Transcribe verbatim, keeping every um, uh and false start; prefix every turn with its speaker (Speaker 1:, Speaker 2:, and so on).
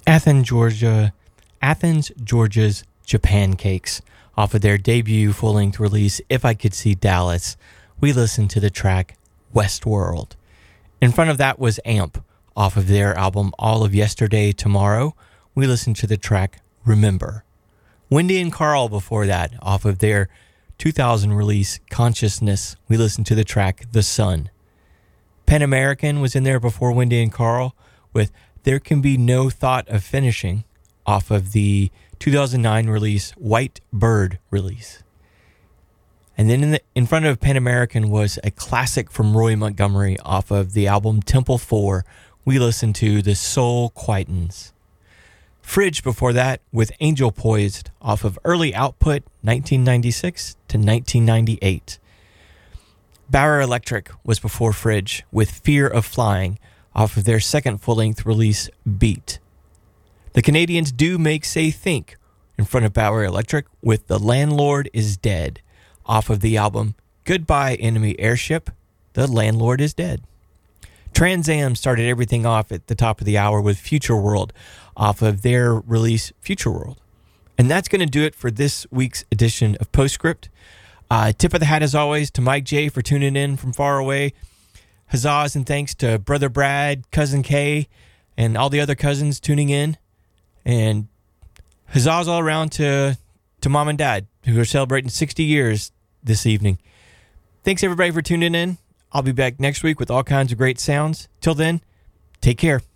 Speaker 1: Athens, Georgia, Athens, Georgia's Japan Cakes. Off of their debut full-length release, If I Could See Dallas, we listened to the track Westworld. In front of that was Amp. Off of their album All of Yesterday, Tomorrow, we listened to the track Remember. Wendy and Carl before that, off of their two thousand release Consciousness, we listened to the track The Sun. Pan American was in there before Wendy and Carl with There Can Be No Thought of Finishing, off of the two thousand nine release White Bird release. And then in, the, in front of Pan American was a classic from Roy Montgomery off of the album Temple four. We listened to The Soul Quietens. Fridge before that with Angel Poised off of Early Output nineteen ninety-six to nineteen ninety-eight. Bauer Electric was before Fridge with Fear of Flying off of their second full-length release Beat. The Canadians Do Make Say Think in front of Bauer Electric with The Landlord Is Dead off of the album Goodbye Enemy Airship, The Landlord Is Dead. Trans Am started everything off at the top of the hour with Future World off of their release Future World. And that's going to do it for this week's edition of Postscript. Uh, tip of the hat as always to Mike J for tuning in from far away. Huzzahs and thanks to Brother Brad, Cousin Kay, and all the other cousins tuning in. And huzzahs all around to, to Mom and Dad, who are celebrating sixty years this evening. Thanks everybody for tuning in. I'll be back next week with all kinds of great sounds. Till then, take care.